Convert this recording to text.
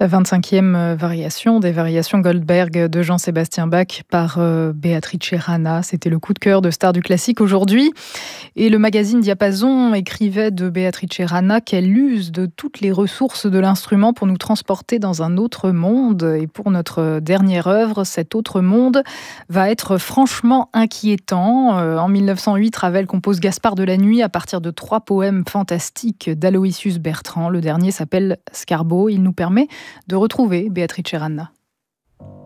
La 25e variation des variations Goldberg de Jean-Sébastien Bach par Beatrice Rana. C'était le coup de cœur de Star du classique aujourd'hui. Et le magazine Diapason écrivait de Beatrice Rana qu'elle use de toutes les ressources de l'instrument pour nous transporter dans un autre monde. Et pour notre dernière œuvre, cet autre monde va être franchement inquiétant. En 1908, Ravel compose Gaspard de la Nuit à partir de 3 poèmes fantastiques d'Aloysius Bertrand. Le dernier s'appelle Scarbo. Il nous permet de retrouver Beatrice Rana.